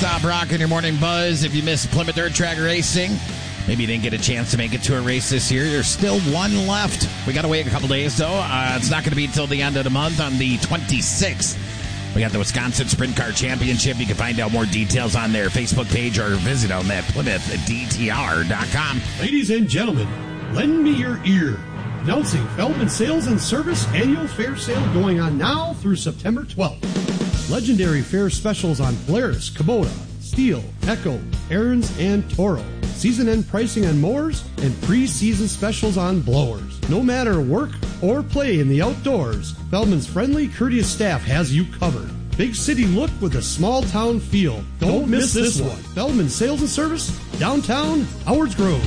Nonstop Rock in your morning buzz. If you missed Plymouth Dirt Track Racing, maybe you didn't get a chance to make it to a race this year, there's still one left. We got to wait a couple days, though. It's not going to be until the end of the month on the 26th. We got the Wisconsin Sprint Car Championship. You can find out more details on their Facebook page or visit them at PlymouthDTR.com. Ladies and gentlemen, lend me your ear. Announcing Feldman Sales and Service Annual Fair Sale going on now through September 12th. Legendary fair specials on Polaris, Kubota, Steel, Echo, Ariens, and Toro. Season-end pricing on mowers and pre-season specials on blowers. No matter work or play in the outdoors, Feldman's friendly, courteous staff has you covered. Big city look with a small town feel. Don't miss this one. Feldman Sales and Service, downtown Howards Grove.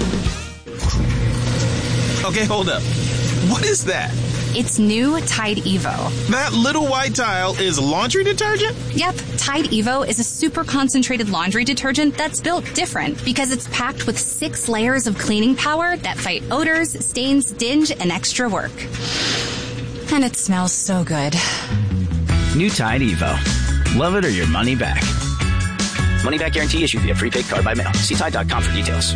Okay, hold up. What is that? It's new Tide Evo. That little white tile is laundry detergent? Yep, Tide Evo is a super concentrated laundry detergent that's built different because it's packed with 6 layers of cleaning power that fight odors, stains, dinge, and extra work. And it smells so good. New Tide Evo. Love it or your money back. Money back guarantee issued via prepaid card by mail. See Tide.com for details.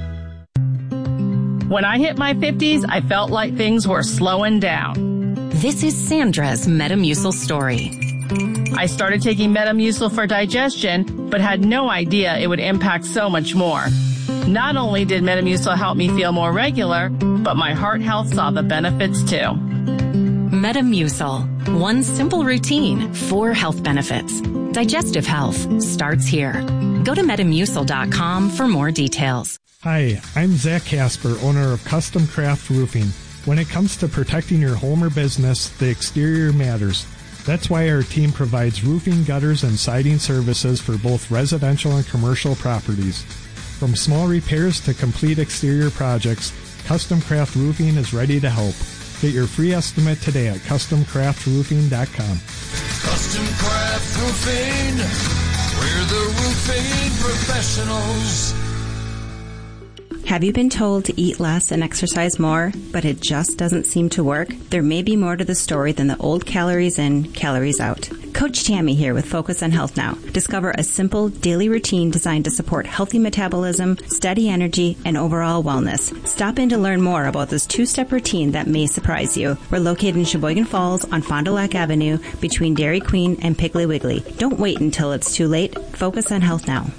When I hit my 50s, I felt like things were slowing down. This is Sandra's Metamucil story. I started taking Metamucil for digestion, but had no idea it would impact so much more. Not only did Metamucil help me feel more regular, but my heart health saw the benefits too. Metamucil. One simple routine, 4 health benefits. Digestive health starts here. Go to Metamucil.com for more details. Hi, I'm Zach Casper, owner of Custom Craft Roofing. When it comes to protecting your home or business, the exterior matters. That's why our team provides roofing, gutters, and siding services for both residential and commercial properties. From small repairs to complete exterior projects, Custom Craft Roofing is ready to help. Get your free estimate today at CustomCraftRoofing.com. Custom Craft Roofing, we're the roofing professionals. Have you been told to eat less and exercise more, but it just doesn't seem to work? There may be more to the story than the old calories in, calories out. Coach Tammy here with Focus on Health Now. Discover a simple daily routine designed to support healthy metabolism, steady energy, and overall wellness. Stop in to learn more about this 2-step routine that may surprise you. We're located in Sheboygan Falls on Fond du Lac Avenue between Dairy Queen and Piggly Wiggly. Don't wait until it's too late. Focus on Health Now.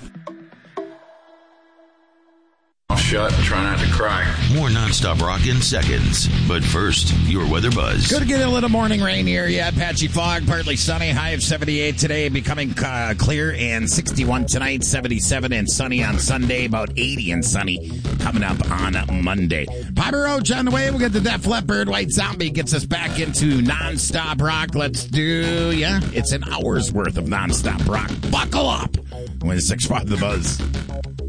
Shut and try not to cry. More nonstop rock in seconds. But first, your weather buzz. Good to get a little morning rain here. Yeah, patchy fog, partly sunny. High of 78 today, becoming clear and 61 tonight, 77 and sunny on Sunday, about 80 and sunny coming up on Monday. Papa Roach on the way. We'll get the Def Leppard. White Zombie gets us back into nonstop rock. Let's do, it's an hour's worth of nonstop rock. Buckle up when 6-5 the buzz.